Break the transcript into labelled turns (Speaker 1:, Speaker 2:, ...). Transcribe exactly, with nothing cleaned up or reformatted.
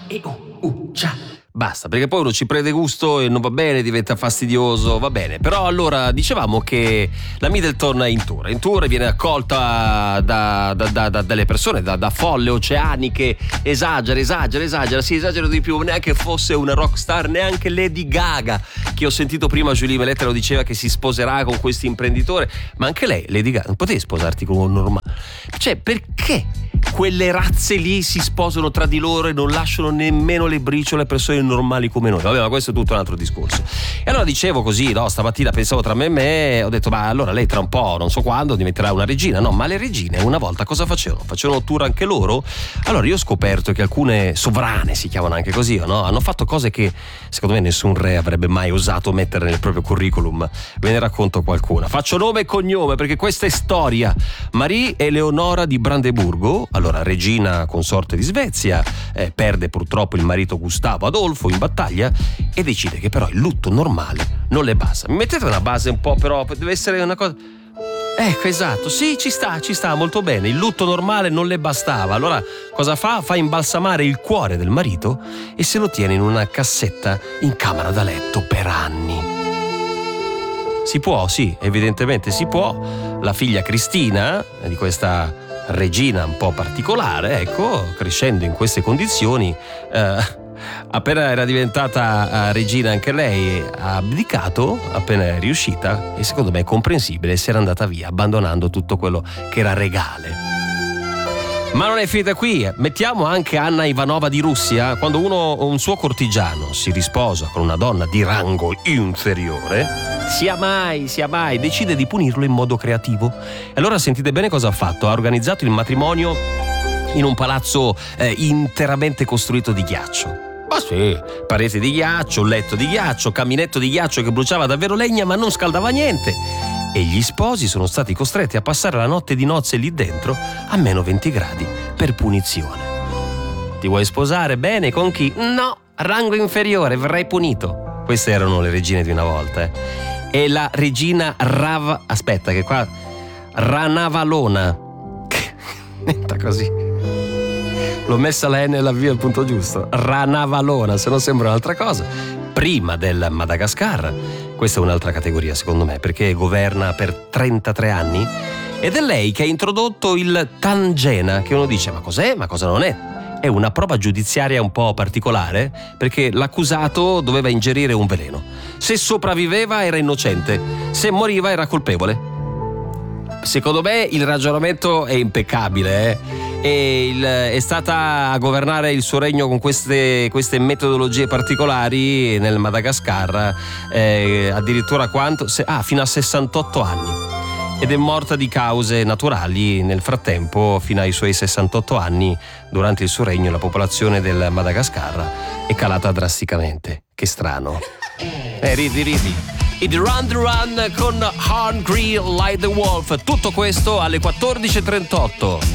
Speaker 1: e uh, uh, ciao. Basta, perché poi uno ci prende gusto e non va bene, diventa fastidioso, va bene. Però allora dicevamo che la Middleton è in tour, in tour viene accolta da, da, da, da dalle persone, da, da folle oceaniche, esagera, esagera, esagera, sì, esagero di più, neanche fosse una rockstar, neanche Lady Gaga, che ho sentito prima Julie Meletta lo diceva che si sposerà con questo imprenditore, ma anche lei, Lady Gaga, non potevi sposarti con un normale. Cioè, perché quelle razze lì si sposano tra di loro e non lasciano nemmeno le briciole a persone normali come noi? Vabbè, ma questo è tutto un altro discorso. E allora dicevo così, no, stamattina pensavo tra me e me, ho detto, ma allora lei tra un po', non so quando, diventerà una regina. No, ma le regine una volta cosa facevano? Facevano tour anche loro? Allora io ho scoperto che alcune sovrane, si chiamano anche così, no? Hanno fatto cose che secondo me nessun re avrebbe mai osato mettere nel proprio curriculum. Ve ne racconto qualcuna. Faccio nome e cognome perché questa è storia. Marie Eleonora di Brandeburgo, allora regina consorte di Svezia, eh, perde purtroppo il marito Gustavo Adolfo in battaglia e decide che però il lutto normale non le basta. Mi mettete una base un po', però deve essere una cosa... Ecco, esatto, sì, ci sta, ci sta molto bene. Il lutto normale non le bastava. Allora cosa fa? Fa imbalsamare il cuore del marito e se lo tiene in una cassetta in camera da letto per anni. Si può, sì, evidentemente si può. La figlia Cristina, di questa regina un po' particolare, ecco, crescendo in queste condizioni, eh, appena era diventata regina anche lei ha abdicato, appena è riuscita, e secondo me è comprensibile, si era andata via abbandonando tutto quello che era regale. Ma non è finita qui, mettiamo anche Anna Ivanova di Russia. Quando uno, un suo cortigiano si risposa con una donna di rango inferiore, sia mai, sia mai, decide di punirlo in modo creativo. E allora sentite bene cosa ha fatto: ha organizzato il matrimonio in un palazzo eh, interamente costruito di ghiaccio. Ma sì, pareti di ghiaccio, letto di ghiaccio, caminetto di ghiaccio che bruciava davvero legna ma non scaldava niente. E gli sposi sono stati costretti a passare la notte di nozze lì dentro a meno venti gradi per punizione. Ti vuoi sposare? Bene, con chi? No, rango inferiore, verrai punito. Queste erano le regine di una volta, eh. E la regina Rav... Aspetta, che qua... Ranavalona. Niente così. L'ho messa la N e la V al punto giusto. Ranavalona, se no sembra un'altra cosa. Prima del Madagascar. Questa è un'altra categoria secondo me, perché governa per trentatré anni ed è lei che ha introdotto il Tangena, che uno dice ma cos'è? Ma cosa non è? È una prova giudiziaria un po' particolare perché l'accusato doveva ingerire un veleno. Se sopravviveva era innocente, se moriva era colpevole. Secondo me il ragionamento è impeccabile, eh? E il, è stata a governare il suo regno con queste, queste metodologie particolari nel Madagascar, eh, addirittura quanto? Se, ah, fino a sessantotto anni. Ed è morta di cause naturali. Nel frattempo, fino ai suoi sessantotto anni, durante il suo regno, la popolazione del Madagascar è calata drasticamente. Che strano. Eh, ridi, ridi. I Duran Duran con Hungry Like the Wolf. Tutto questo alle quattordici e trentotto.